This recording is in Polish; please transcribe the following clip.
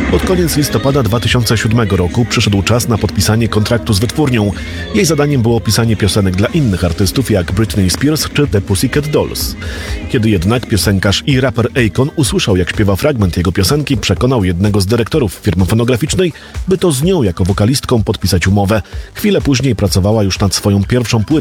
Pod koniec listopada 2007 roku przyszedł czas na podpisanie kontraktu z wytwórnią. Jej zadaniem było pisanie piosenek dla innych artystów jak Britney Spears czy The Pussycat Dolls. Kiedy jednak piosenkarz i raper Akon usłyszał, jak śpiewa fragment jego piosenki, przekonał jednego z dyrektorów firmy fonograficznej, by to z nią jako wokalistką podpisać umowę. Chwilę później pracowała już nad swoją pierwszą płytą.